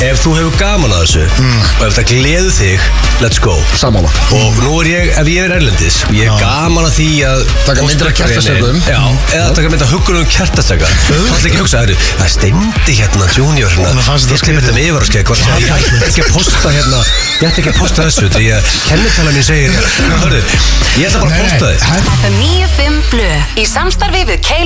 ef þú hefur gaman að þessu og ef það gleður þig, let's go. Sammála. Og nú ef ég erlendis og ég gaman að því að taka myndir af kertastökum. Já, eða taka myndir af huggunum kertastöka. Það er ekki að hugsa, það steindi hérna Junior hérna. Ég skrif þetta með yfir og ég ætti ekki að posta hérna, ég ætti ekki að posta þessu því að kennitala mín segir, hörðu, ég ætla bara að posta þið. FM 95 Blö í samstarfi við